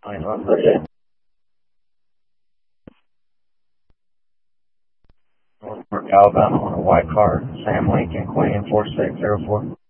900 Northport, Alabama on a white car. Sam Lincoln, Queen 4604.